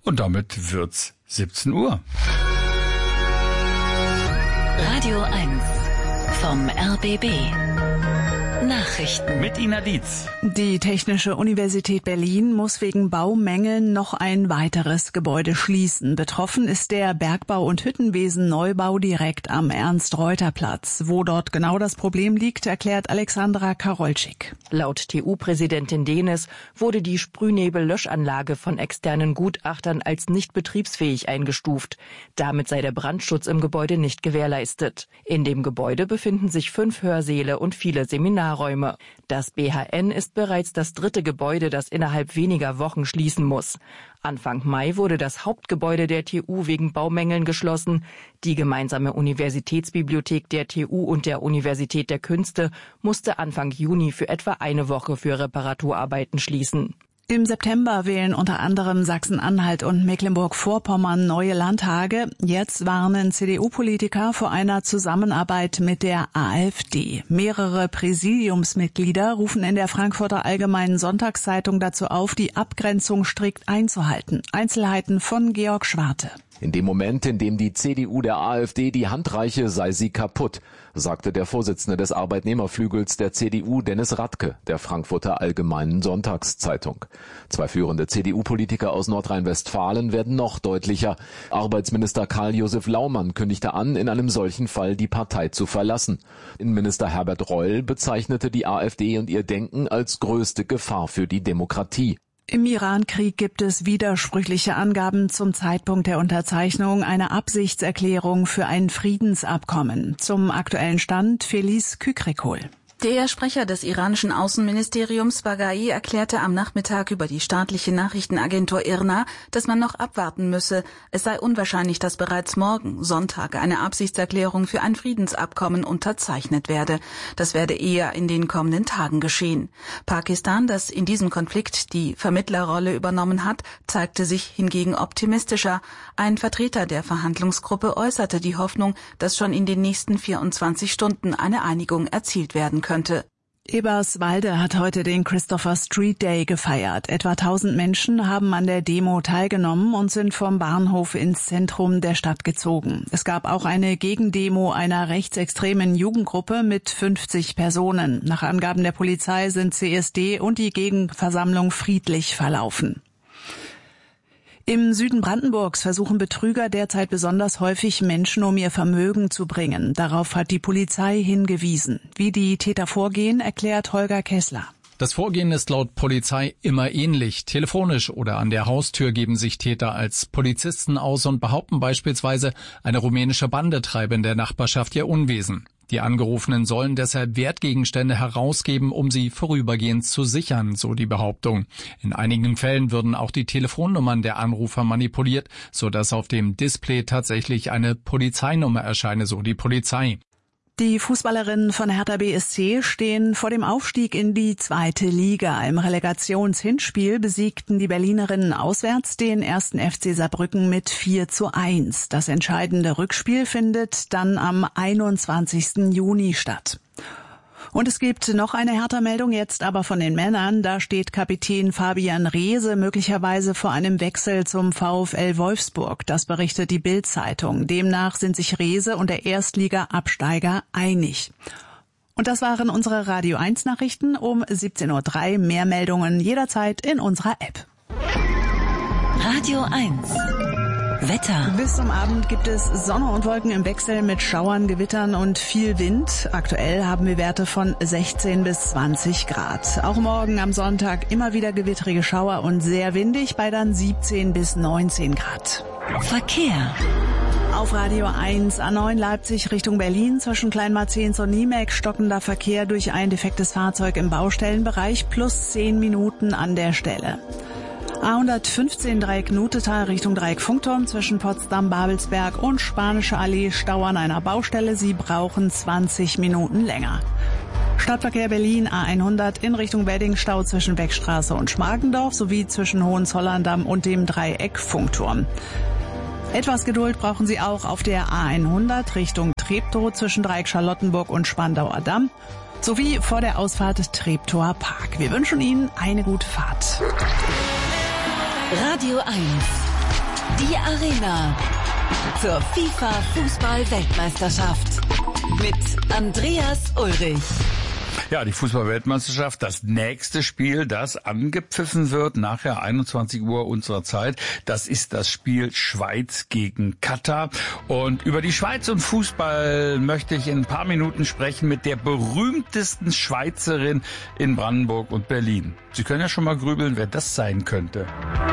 Und damit wird's 17 Uhr. Radio 1 vom RBB. Nachrichten mit Ina Dietz. Die Technische Universität Berlin muss wegen Baumängeln noch ein weiteres Gebäude schließen. Betroffen ist der Bergbau- und Hüttenwesen-Neubau direkt am Ernst-Reuter-Platz. Wo dort genau das Problem liegt, erklärt Alexandra Karolczyk. Laut TU-Präsidentin Denis wurde die Sprühnebellöschanlage von externen Gutachtern als nicht betriebsfähig eingestuft. Damit sei der Brandschutz im Gebäude nicht gewährleistet. In dem Gebäude befinden sich 5 Hörsäle und viele Seminarräume. Das BHN ist bereits das 3. Gebäude, das innerhalb weniger Wochen schließen muss. Anfang Mai wurde das Hauptgebäude der TU wegen Baumängeln geschlossen. Die gemeinsame Universitätsbibliothek der TU und der Universität der Künste musste Anfang Juni für etwa eine Woche für Reparaturarbeiten schließen. Im September wählen unter anderem Sachsen-Anhalt und Mecklenburg-Vorpommern neue Landtage. Jetzt warnen CDU-Politiker vor einer Zusammenarbeit mit der AfD. Mehrere Präsidiumsmitglieder rufen in der Frankfurter Allgemeinen Sonntagszeitung dazu auf, die Abgrenzung strikt einzuhalten. Einzelheiten von Georg Schwarte. In dem Moment, in dem die CDU der AfD die Hand reiche, sei sie kaputt, sagte der Vorsitzende des Arbeitnehmerflügels der CDU, Dennis Radke, der Frankfurter Allgemeinen Sonntagszeitung. 2 führende CDU-Politiker aus Nordrhein-Westfalen werden noch deutlicher. Arbeitsminister Karl-Josef Laumann kündigte an, in einem solchen Fall die Partei zu verlassen. Innenminister Herbert Reul bezeichnete die AfD und ihr Denken als größte Gefahr für die Demokratie. Im Iran-Krieg gibt es widersprüchliche Angaben zum Zeitpunkt der Unterzeichnung einer Absichtserklärung für ein Friedensabkommen. Zum aktuellen Stand Felice Kükrikol. Der Sprecher des iranischen Außenministeriums Baghai erklärte am Nachmittag über die staatliche Nachrichtenagentur IRNA, dass man noch abwarten müsse. Es sei unwahrscheinlich, dass bereits morgen, Sonntag, eine Absichtserklärung für ein Friedensabkommen unterzeichnet werde. Das werde eher in den kommenden Tagen geschehen. Pakistan, das in diesem Konflikt die Vermittlerrolle übernommen hat, zeigte sich hingegen optimistischer. Ein Vertreter der Verhandlungsgruppe äußerte die Hoffnung, dass schon in den nächsten 24 Stunden eine Einigung erzielt werden könnte. Eberswalde hat heute den Christopher Street Day gefeiert. Etwa 1000 Menschen haben an der Demo teilgenommen und sind vom Bahnhof ins Zentrum der Stadt gezogen. Es gab auch eine Gegendemo einer rechtsextremen Jugendgruppe mit 50 Personen. Nach Angaben der Polizei sind CSD und die Gegenversammlung friedlich verlaufen. Im Süden Brandenburgs versuchen Betrüger derzeit besonders häufig, Menschen um ihr Vermögen zu bringen. Darauf hat die Polizei hingewiesen. Wie die Täter vorgehen, erklärt Holger Kessler. Das Vorgehen ist laut Polizei immer ähnlich. Telefonisch oder an der Haustür geben sich Täter als Polizisten aus und behaupten beispielsweise, eine rumänische Bande treibe in der Nachbarschaft ihr Unwesen. Die Angerufenen sollen deshalb Wertgegenstände herausgeben, um sie vorübergehend zu sichern, so die Behauptung. In einigen Fällen würden auch die Telefonnummern der Anrufer manipuliert, sodass auf dem Display tatsächlich eine Polizeinummer erscheine, so die Polizei. Die Fußballerinnen von Hertha BSC stehen vor dem Aufstieg in die 2. Liga. Im Relegationshinspiel besiegten die Berlinerinnen auswärts den 1. FC Saarbrücken mit 4:1. Das entscheidende Rückspiel findet dann am 21. Juni statt. Und es gibt noch eine Hertha-Meldung, jetzt aber von den Männern. Da steht Kapitän Fabian Reese möglicherweise vor einem Wechsel zum VfL Wolfsburg. Das berichtet die Bild-Zeitung. Demnach sind sich Reese und der Erstliga-Absteiger einig. Und das waren unsere Radio 1 Nachrichten um 17:03 Uhr. Mehr Meldungen jederzeit in unserer App. Radio 1 Wetter. Bis zum Abend gibt es Sonne und Wolken im Wechsel mit Schauern, Gewittern und viel Wind. Aktuell haben wir Werte von 16 bis 20 Grad. Auch morgen am Sonntag immer wieder gewittrige Schauer und sehr windig bei dann 17 bis 19 Grad. Verkehr. Auf Radio 1 A9 Leipzig Richtung Berlin zwischen Kleinmarzens und Niemek stockender Verkehr durch ein defektes Fahrzeug im Baustellenbereich plus 10 Minuten an der Stelle. A115 Dreieck Nutetal Richtung Dreieck Funkturm zwischen Potsdam, Babelsberg und Spanische Allee Stau an einer Baustelle. Sie brauchen 20 Minuten länger. Stadtverkehr Berlin A100 in Richtung Wedding Stau zwischen Beckstraße und Schmargendorf sowie zwischen Hohenzollern-Damm und dem Dreieck Funkturm. Etwas Geduld brauchen Sie auch auf der A100 Richtung Treptow zwischen Dreieck Charlottenburg und Spandauer Damm sowie vor der Ausfahrt Treptower Park. Wir wünschen Ihnen eine gute Fahrt. Radio 1 Die Arena zur FIFA-Fußball-Weltmeisterschaft mit Andreas Ulrich. Ja, die Fußball-Weltmeisterschaft, das nächste Spiel, das angepfiffen wird, nachher 21 Uhr unserer Zeit. Das ist das Spiel Schweiz gegen Katar. Und über die Schweiz und Fußball möchte ich in ein paar Minuten sprechen mit der berühmtesten Schweizerin in Brandenburg und Berlin. Sie können ja schon mal grübeln, wer das sein könnte.